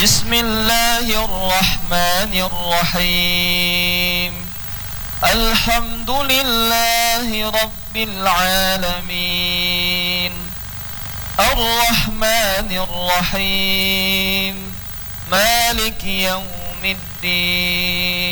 بسم الله الرحمن الرحيم الحمد لله رب العالمين الرحمن الرحيم مالك يوم الدين